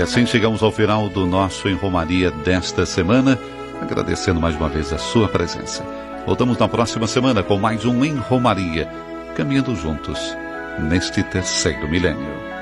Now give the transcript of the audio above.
assim chegamos ao final do nosso Em Romaria desta semana, agradecendo mais uma vez a sua presença. Voltamos na próxima semana com mais um Em Romaria, caminhando juntos neste terceiro milênio.